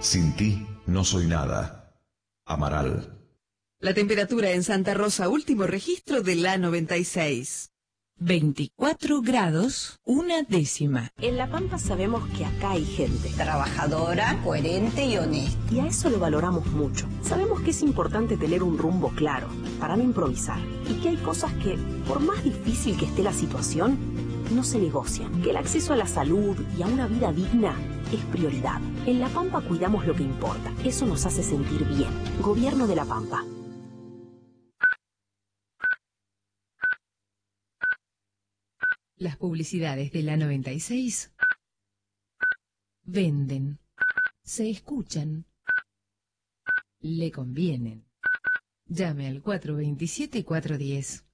Sin ti no soy nada. Amaral. La temperatura en Santa Rosa, último registro de la 96. 24 grados, 1/10. En La Pampa sabemos que acá hay gente trabajadora, coherente y honesta. Y a eso lo valoramos mucho. Sabemos que es importante tener un rumbo claro, para no improvisar. Y que hay cosas que, por más difícil que esté la situación, no se negocian. Que el acceso a la salud y a una vida digna es prioridad. En La Pampa cuidamos lo que importa. Eso nos hace sentir bien. Gobierno de La Pampa. Las publicidades de la 96 venden, se escuchan, le convienen. Llame al 427-410.